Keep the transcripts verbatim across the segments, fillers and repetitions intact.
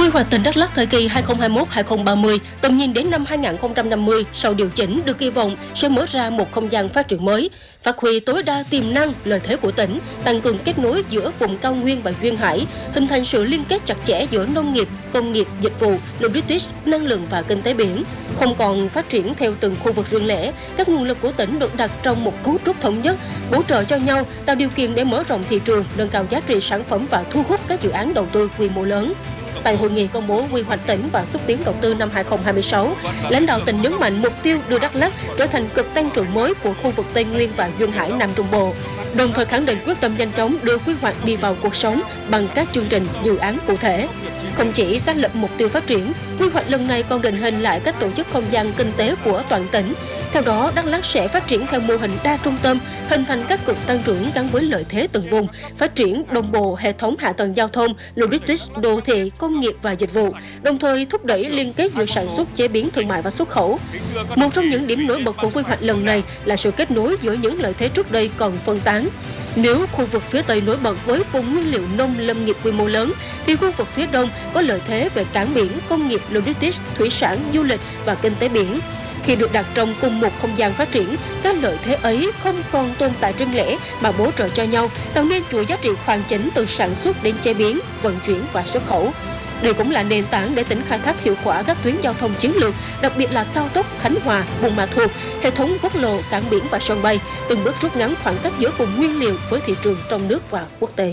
Quy hoạch tỉnh Đắk Lắk thời kỳ hai nghìn không trăm hai mươi mốt đến hai nghìn không trăm ba mươi, tầm nhìn đến năm hai nghìn không trăm năm mươi sau điều chỉnh được kỳ vọng sẽ mở ra một không gian phát triển mới, phát huy tối đa tiềm năng, lợi thế của tỉnh, tăng cường kết nối giữa vùng cao nguyên và duyên hải, hình thành sự liên kết chặt chẽ giữa nông nghiệp, công nghiệp, dịch vụ, logistics, năng lượng và kinh tế biển. Không còn phát triển theo từng khu vực riêng lẻ, các nguồn lực của tỉnh được đặt trong một cấu trúc thống nhất, bổ trợ cho nhau, tạo điều kiện để mở rộng thị trường, nâng cao giá trị sản phẩm và thu hút các dự án đầu tư quy mô lớn. Tại hội nghị công bố quy hoạch tỉnh và xúc tiến đầu tư năm hai nghìn không trăm hai mươi sáu, lãnh đạo tỉnh nhấn mạnh mục tiêu đưa Đắk Lắk trở thành cực tăng trưởng mới của khu vực Tây Nguyên và duyên hải Nam Trung Bộ, đồng thời khẳng định quyết tâm nhanh chóng đưa quy hoạch đi vào cuộc sống bằng các chương trình, dự án cụ thể. Không chỉ xác lập mục tiêu phát triển, quy hoạch lần này còn định hình lại các tổ chức không gian kinh tế của toàn tỉnh. Theo đó, Đắk Lắk sẽ phát triển theo mô hình đa trung tâm, hình thành các cực tăng trưởng gắn với lợi thế từng vùng, phát triển đồng bộ hệ thống hạ tầng giao thông, logistics, đô thị, công nghiệp và dịch vụ, đồng thời thúc đẩy liên kết giữa sản xuất, chế biến, thương mại và xuất khẩu. Một trong những điểm nổi bật của quy hoạch lần này là sự kết nối giữa những lợi thế trước đây còn phân tán. Nếu khu vực phía Tây nổi bật với vùng nguyên liệu nông lâm nghiệp quy mô lớn, thì khu vực phía Đông có lợi thế về cảng biển, công nghiệp, logistics, thủy sản, du lịch và kinh tế biển. Khi được đặt trong cùng một không gian phát triển, các lợi thế ấy không còn tồn tại riêng lẻ mà bổ trợ cho nhau, tạo nên chuỗi giá trị hoàn chỉnh từ sản xuất đến chế biến, vận chuyển và xuất khẩu. Đây cũng là nền tảng để tỉnh khai thác hiệu quả các tuyến giao thông chiến lược, đặc biệt là cao tốc Khánh Hòa, Buôn Ma Thuột, hệ thống quốc lộ, cảng biển và sân bay, từng bước rút ngắn khoảng cách giữa vùng nguyên liệu với thị trường trong nước và quốc tế.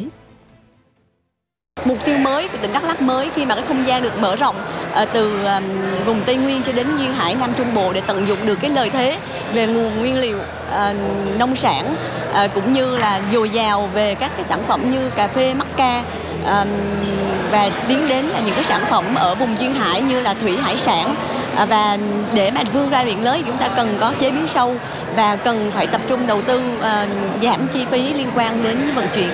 Mục tiêu mới của tỉnh Đắk Lắk mới khi mà cái không gian được mở rộng uh, từ um, vùng Tây Nguyên cho đến duyên hải Nam Trung Bộ để tận dụng được cái lợi thế về nguồn nguyên liệu uh, nông sản uh, cũng như là dồi dào về các cái sản phẩm như cà phê, mắc ca uh, và tiến đến là những cái sản phẩm ở vùng duyên hải như là thủy hải sản. Uh, và để mà vươn ra biển lớn thì chúng ta cần có chế biến sâu và cần phải tập trung đầu tư uh, giảm chi phí liên quan đến vận chuyển.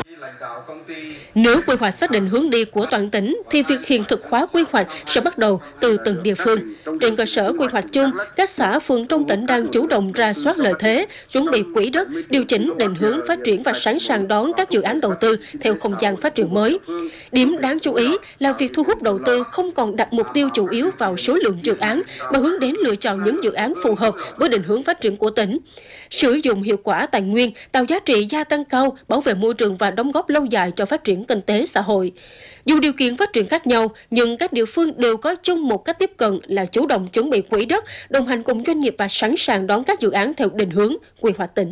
Nếu quy hoạch xác định hướng đi của toàn tỉnh, thì việc hiện thực hóa quy hoạch sẽ bắt đầu từ từng địa phương. Trên cơ sở quy hoạch chung, các xã phường trong tỉnh đang chủ động rà soát lợi thế, chuẩn bị quỹ đất, điều chỉnh định hướng phát triển và sẵn sàng đón các dự án đầu tư theo không gian phát triển mới. Điểm đáng chú ý là việc thu hút đầu tư không còn đặt mục tiêu chủ yếu vào số lượng dự án, mà hướng đến lựa chọn những dự án phù hợp với định hướng phát triển của tỉnh. Sử dụng hiệu quả tài nguyên, tạo giá trị gia tăng cao, bảo vệ môi trường và đóng góp lâu dài cho phát triển kinh tế xã hội. Dù điều kiện phát triển khác nhau, nhưng các địa phương đều có chung một cách tiếp cận là chủ động chuẩn bị quỹ đất, đồng hành cùng doanh nghiệp và sẵn sàng đón các dự án theo định hướng quy hoạch tỉnh.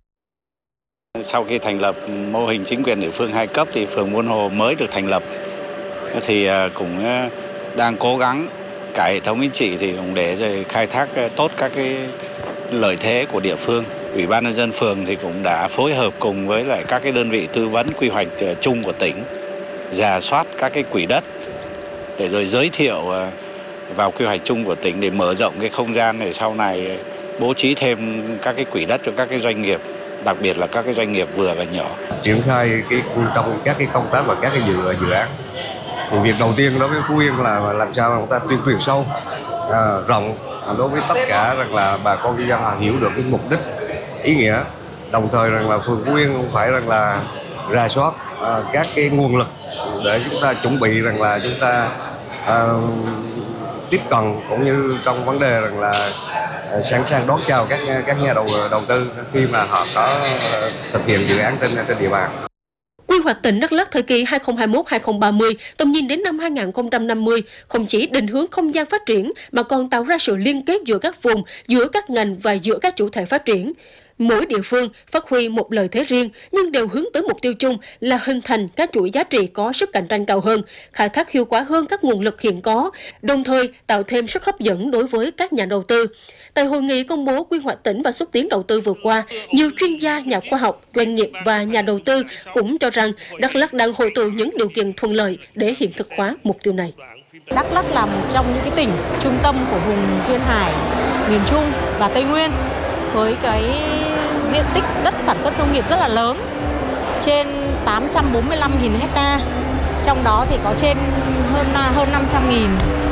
Sau khi thành lập mô hình chính quyền địa phương hai cấp thì phường Buôn Hồ mới được thành lập, thì cũng đang cố gắng cả hệ thống chính trị thì cũng để khai thác tốt các cái lợi thế của địa phương. Ủy ban nhân dân phường thì cũng đã phối hợp cùng với lại các cái đơn vị tư vấn quy hoạch chung của tỉnh, rà soát các cái quỹ đất để rồi giới thiệu vào quy hoạch chung của tỉnh để mở rộng cái không gian để sau này bố trí thêm các cái quỹ đất cho các cái doanh nghiệp, đặc biệt là các cái doanh nghiệp vừa và nhỏ. Triển khai cái trong các cái công tác và các cái dự dự án. Thì việc đầu tiên đối với Phú Yên là làm sao chúng ta tuyên truyền sâu, à, rộng đối với tất cả rằng là bà con nhân dân hiểu được cái mục đích, ý nghĩa. Đồng thời rằng là phường Phú Yên cũng phải rằng là rà soát à, các cái nguồn lực để chúng ta chuẩn bị rằng là chúng ta à, tiếp cận cũng như trong vấn đề rằng là à, sẵn sàng đón chào các các nhà đầu đầu tư khi mà họ có thực hiện dự án trên trên địa bàn. Quy hoạch tỉnh Đắk Lắk thời kỳ hai nghìn không trăm hai mươi mốt đến hai nghìn không trăm ba mươi, tầm nhìn đến năm hai nghìn không trăm năm mươi, không chỉ định hướng không gian phát triển mà còn tạo ra sự liên kết giữa các vùng, giữa các ngành và giữa các chủ thể phát triển. Mỗi địa phương phát huy một lợi thế riêng nhưng đều hướng tới mục tiêu chung là hình thành các chuỗi giá trị có sức cạnh tranh cao hơn, khai thác hiệu quả hơn các nguồn lực hiện có, đồng thời tạo thêm sức hấp dẫn đối với các nhà đầu tư. Tại hội nghị công bố quy hoạch tỉnh và xúc tiến đầu tư vừa qua, nhiều chuyên gia, nhà khoa học, doanh nghiệp và nhà đầu tư cũng cho rằng Đắk Lắk đang hội tụ những điều kiện thuận lợi để hiện thực hóa mục tiêu này. Đắk Lắk là một trong những cái tỉnh trung tâm của vùng duyên hải, miền Trung và Tây Nguyên, với cái diện tích đất sản xuất nông nghiệp rất là lớn, trên tám trăm bốn mươi lăm nghìn hecta, trong đó thì có trên hơn hơn năm trăm nghìn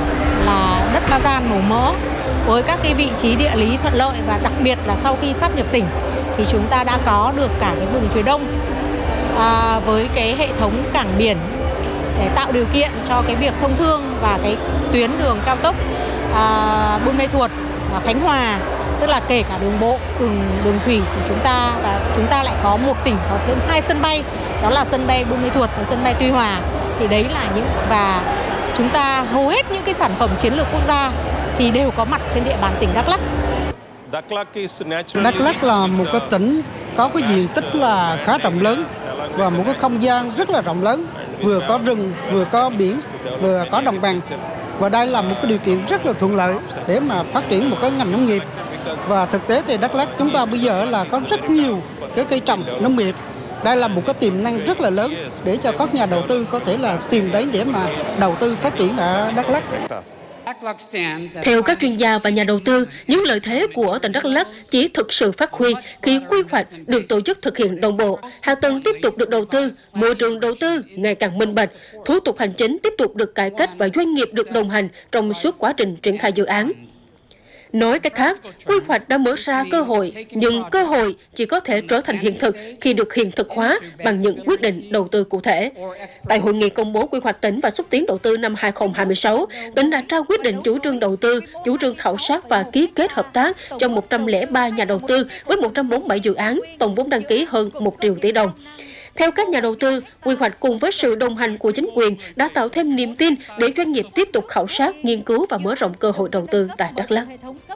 là đất ba gian màu mỡ, với các cái vị trí địa lý thuận lợi và đặc biệt là sau khi sáp nhập tỉnh thì chúng ta đã có được cả cái vùng phía đông à, với cái hệ thống cảng biển để tạo điều kiện cho cái việc thông thương và cái tuyến đường cao tốc à, Buôn Mê Thuột, à, Khánh Hòa, tức là kể cả đường bộ, đường đường thủy của chúng ta, và chúng ta lại có một tỉnh có đến hai sân bay, đó là sân bay Buôn Mê Thuột và sân bay Tuy Hòa. Thì đấy là những và chúng ta hầu hết những cái sản phẩm chiến lược quốc gia thì đều có mặt trên địa bàn tỉnh Đắk Lắk. Đắk Lắk là một cái tỉnh có cái diện tích là khá rộng lớn và một cái không gian rất là rộng lớn, vừa có rừng, vừa có biển, vừa có đồng bằng. Và đây là một cái điều kiện rất là thuận lợi để mà phát triển một cái ngành nông nghiệp. Và thực tế thì Đắk Lắk chúng ta bây giờ là có rất nhiều cái cây trồng nông nghiệp. Đây là một cái tiềm năng rất là lớn để cho các nhà đầu tư có thể là tìm đến để mà đầu tư phát triển ở Đắk Lắk. Theo các chuyên gia và nhà đầu tư, những lợi thế của tỉnh Đắk Lắk chỉ thực sự phát huy khi quy hoạch được tổ chức thực hiện đồng bộ, hạ tầng tiếp tục được đầu tư, môi trường đầu tư ngày càng minh bạch, thủ tục hành chính tiếp tục được cải cách và doanh nghiệp được đồng hành trong suốt quá trình triển khai dự án. Nói cách khác, quy hoạch đã mở ra cơ hội, nhưng cơ hội chỉ có thể trở thành hiện thực khi được hiện thực hóa bằng những quyết định đầu tư cụ thể. Tại hội nghị công bố quy hoạch tỉnh và xúc tiến đầu tư năm hai không hai sáu, tỉnh đã trao quyết định chủ trương đầu tư, chủ trương khảo sát và ký kết hợp tác cho một trăm lẻ ba nhà đầu tư với một trăm bốn mươi bảy dự án, tổng vốn đăng ký hơn một triệu tỷ đồng. Theo các nhà đầu tư, quy hoạch cùng với sự đồng hành của chính quyền đã tạo thêm niềm tin để doanh nghiệp tiếp tục khảo sát, nghiên cứu và mở rộng cơ hội đầu tư tại Đắk Lắk.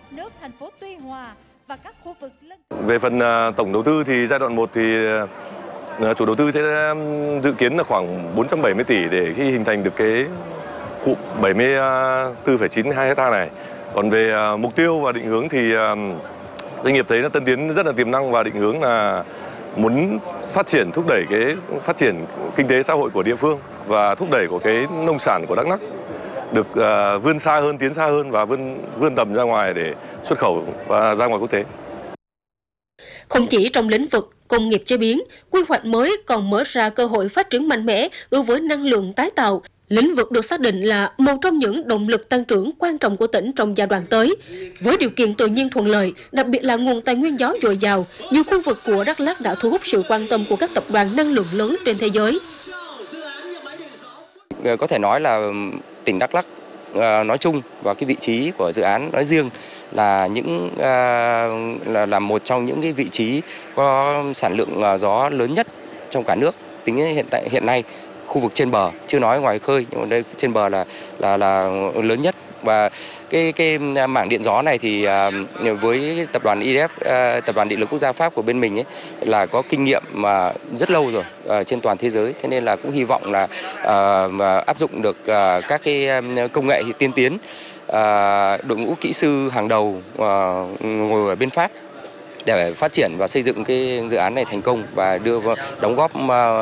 Về phần tổng đầu tư thì giai đoạn một thì chủ đầu tư sẽ dự kiến là khoảng bốn trăm bảy mươi tỷ để khi hình thành được cái cụm bảy mươi tư phẩy chín hai hectare này. Còn về mục tiêu và định hướng thì doanh nghiệp thấy là Tân Tiến rất là tiềm năng và định hướng là muốn phát triển, thúc đẩy cái phát triển kinh tế xã hội của địa phương và thúc đẩy của cái nông sản của Đắk Lắk được uh, vươn xa hơn, tiến xa hơn và vươn vươn tầm ra ngoài để xuất khẩu và ra ngoài quốc tế. Không chỉ trong lĩnh vực công nghiệp chế biến, quy hoạch mới còn mở ra cơ hội phát triển mạnh mẽ đối với năng lượng tái tạo. Lĩnh vực được xác định là một trong những động lực tăng trưởng quan trọng của tỉnh trong giai đoạn tới. Với điều kiện tự nhiên thuận lợi, đặc biệt là nguồn tài nguyên gió dồi dào, nhiều khu vực của Đắk Lắk đã thu hút sự quan tâm của các tập đoàn năng lượng lớn trên thế giới. Có thể nói là tỉnh Đắk Lắk nói chung và cái vị trí của dự án nói riêng là những là, là một trong những cái vị trí có sản lượng gió lớn nhất trong cả nước tính hiện tại hiện nay. Khu vực trên bờ, chưa nói ngoài khơi, nhưng mà đây trên bờ là là là lớn nhất. Và cái cái mảng điện gió này thì uh, với tập đoàn i đê ép, uh, tập đoàn điện lực quốc gia Pháp của bên mình ấy, là có kinh nghiệm mà rất lâu rồi uh, trên toàn thế giới. Thế nên là cũng hy vọng là uh, áp dụng được uh, các cái công nghệ tiên tiến, uh, đội ngũ kỹ sư hàng đầu uh, ngồi ở bên Pháp để phát triển và xây dựng cái dự án này thành công và đưa vào, đóng góp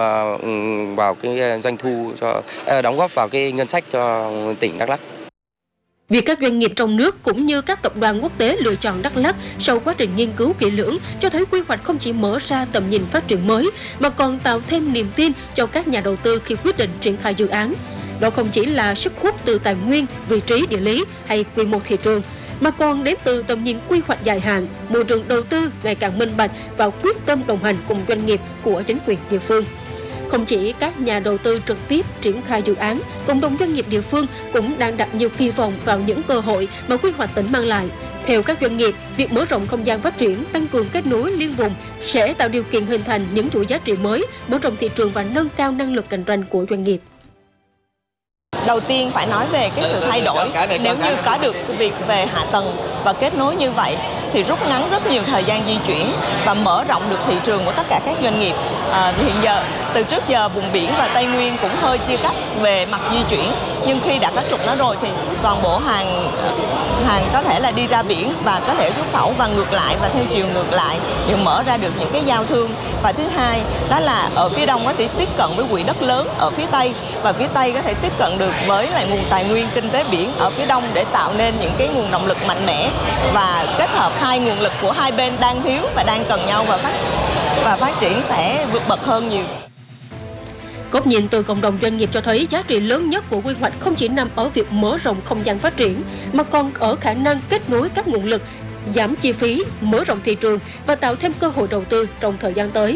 vào cái doanh thu cho đóng góp vào cái ngân sách cho tỉnh Đắk Lắk. Việc các doanh nghiệp trong nước cũng như các tập đoàn quốc tế lựa chọn Đắk Lắk sau quá trình nghiên cứu kỹ lưỡng cho thấy quy hoạch không chỉ mở ra tầm nhìn phát triển mới mà còn tạo thêm niềm tin cho các nhà đầu tư khi quyết định triển khai dự án. Đó không chỉ là sức hút từ tài nguyên, vị trí địa lý hay quy mô thị trường, mà còn đến từ tầm nhìn quy hoạch dài hạn, môi trường đầu tư ngày càng minh bạch và quyết tâm đồng hành cùng doanh nghiệp của chính quyền địa phương. Không chỉ các nhà đầu tư trực tiếp triển khai dự án, cộng đồng doanh nghiệp địa phương cũng đang đặt nhiều kỳ vọng vào những cơ hội mà quy hoạch tỉnh mang lại. Theo các doanh nghiệp, việc mở rộng không gian phát triển, tăng cường kết nối liên vùng sẽ tạo điều kiện hình thành những chuỗi giá trị mới, mở rộng thị trường và nâng cao năng lực cạnh tranh của doanh nghiệp. Đầu tiên phải nói về cái sự thay đổi. Nếu như có được cái việc về hạ tầng và kết nối như vậy thì rút ngắn rất nhiều thời gian di chuyển và mở rộng được thị trường của tất cả các doanh nghiệp. À, hiện giờ từ trước giờ vùng biển và Tây Nguyên cũng hơi chia cắt về mặt di chuyển, nhưng khi đã có trục đó rồi thì toàn bộ hàng hàng có thể là đi ra biển và có thể xuất khẩu và ngược lại, và theo chiều ngược lại đều mở ra được những cái giao thương. Và thứ hai đó là ở phía đông có thể tiếp cận với quỹ đất lớn ở phía tây, và phía tây có thể tiếp cận được với lại nguồn tài nguyên kinh tế biển ở phía đông để tạo nên những cái nguồn động lực mạnh mẽ và kết hợp hai nguồn lực của hai bên đang thiếu và đang cần nhau và phát và phát triển sẽ vượt bậc hơn nhiều. Góc nhìn từ cộng đồng doanh nghiệp cho thấy giá trị lớn nhất của quy hoạch không chỉ nằm ở việc mở rộng không gian phát triển, mà còn ở khả năng kết nối các nguồn lực, giảm chi phí, mở rộng thị trường và tạo thêm cơ hội đầu tư trong thời gian tới.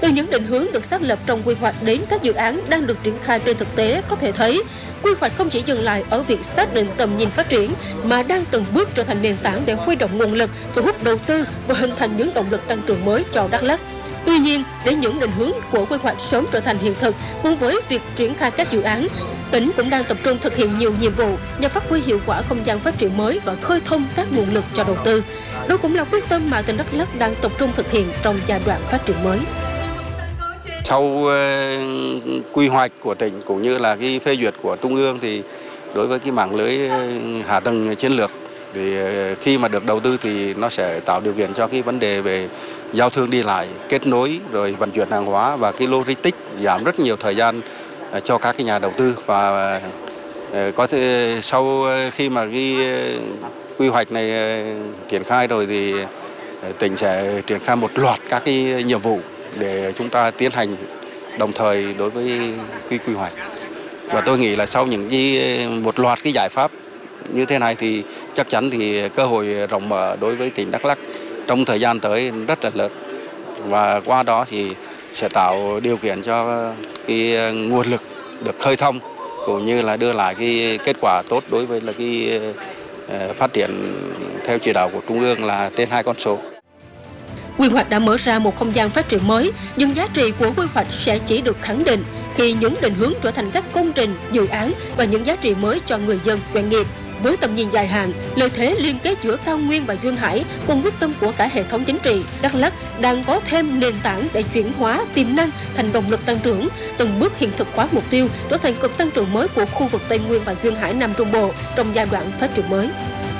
Từ những định hướng được xác lập trong quy hoạch đến các dự án đang được triển khai trên thực tế có thể thấy, quy hoạch không chỉ dừng lại ở việc xác định tầm nhìn phát triển mà đang từng bước trở thành nền tảng để huy động nguồn lực, thu hút đầu tư và hình thành những động lực tăng trưởng mới cho Đắk Lắk. Tuy nhiên, để những định hướng của quy hoạch sớm trở thành hiện thực, cùng với việc triển khai các dự án, tỉnh cũng đang tập trung thực hiện nhiều nhiệm vụ nhằm phát huy hiệu quả không gian phát triển mới và khơi thông các nguồn lực cho đầu tư. Đó cũng là quyết tâm mà tỉnh Đắk Lắk đang tập trung thực hiện trong giai đoạn phát triển mới. Sau uh, quy hoạch của tỉnh cũng như là cái phê duyệt của Trung ương thì đối với cái mạng lưới hạ tầng chiến lược thì uh, khi mà được đầu tư thì nó sẽ tạo điều kiện cho cái vấn đề về giao thương đi lại, kết nối rồi vận chuyển hàng hóa và cái logistics giảm rất nhiều thời gian uh, cho các cái nhà đầu tư và uh, có thể sau khi mà cái uh, quy hoạch này uh, triển khai rồi thì uh, tỉnh sẽ triển khai một loạt các cái nhiệm vụ để chúng ta tiến hành đồng thời đối với quy quy hoạch. Và tôi nghĩ là sau những cái một loạt cái giải pháp như thế này thì chắc chắn thì cơ hội rộng mở đối với tỉnh Đắk Lắk trong thời gian tới rất là lớn. Và qua đó thì sẽ tạo điều kiện cho cái nguồn lực được khơi thông cũng như là đưa lại cái kết quả tốt đối với là cái phát triển theo chỉ đạo của Trung ương là trên hai con số. Quy hoạch đã mở ra một không gian phát triển mới, nhưng giá trị của quy hoạch sẽ chỉ được khẳng định khi những định hướng trở thành các công trình, dự án và những giá trị mới cho người dân, doanh nghiệp. Với tầm nhìn dài hạn, lợi thế liên kết giữa cao nguyên và duyên hải cùng quyết tâm của cả hệ thống chính trị, Đắk Lắk đang có thêm nền tảng để chuyển hóa tiềm năng thành động lực tăng trưởng, từng bước hiện thực hóa mục tiêu trở thành cực tăng trưởng mới của khu vực Tây Nguyên và duyên hải Nam Trung Bộ trong giai đoạn phát triển mới.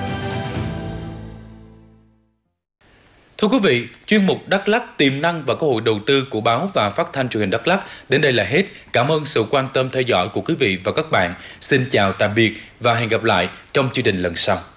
Thưa quý vị, chuyên mục Đắk Lắk tiềm năng và cơ hội đầu tư của báo và phát thanh truyền hình Đắk Lắk đến đây là hết. Cảm ơn sự quan tâm theo dõi của quý vị và các bạn. Xin chào tạm biệt và hẹn gặp lại trong chương trình lần sau.